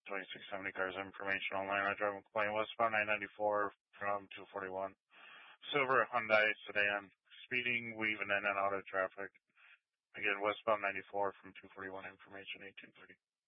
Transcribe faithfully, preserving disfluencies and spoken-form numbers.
twenty-six seventy cars information online. I drive McLean westbound nine ninety-four from two forty-one. Silver Hyundai sedan. Speeding, weaving in and out of traffic. Again, westbound ninety-four from two forty-one information eighteen thirty.